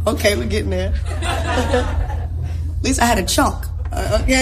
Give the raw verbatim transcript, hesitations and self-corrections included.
Okay, we're getting there. At least I had a chunk. Uh, okay.